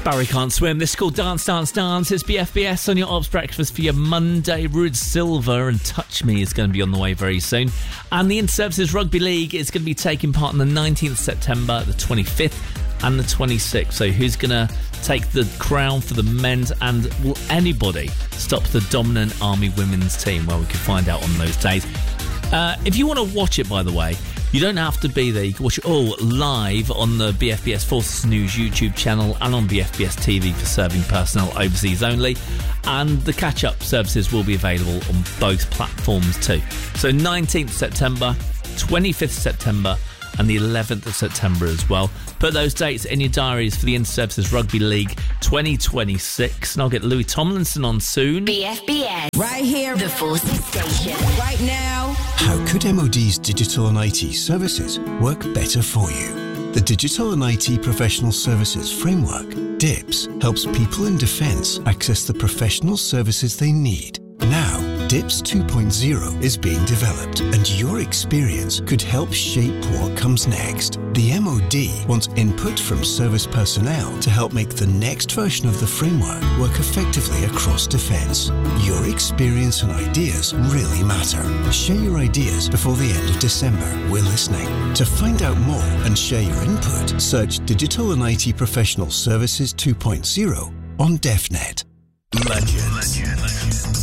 Barry Can't Swim. This is called Dance, Dance, Dance. It's BFBS on your Ops Breakfast for your Monday. Ruud Silva and Touch Me is going to be on the way very soon. And the Inter-Services Rugby League is going to be taking part on the 19th September, the 25th and the 26th. So who's going to take the crown for the men's, and will anybody stop the dominant Army women's team? Well, we can find out on those days. If you want to watch it, by the way, you don't have to be there. You can watch it all live on the BFBS Forces News YouTube channel and on BFBS TV for serving personnel overseas only. And the catch-up services will be available on both platforms too. So 19th September, 25th September and the 11th of September as well. Put those dates in your diaries for the Inter-Services Rugby League 2026. And I'll get Louis Tomlinson on soon. BFBS. Right here, the Forces Station. Right now. How could MOD's digital and IT services work better for you? The Digital and IT Professional Services Framework, DIPS, helps people in defence access the professional services they need. Now, DIPS 2.0 is being developed, and your experience could help shape what comes next. The MOD wants input from service personnel to help make the next version of the framework work effectively across defence. Your experience and ideas really matter. Share your ideas before the end of December. We're listening. To find out more and share your input, search Digital and IT Professional Services 2.0 on DefNet. Legends.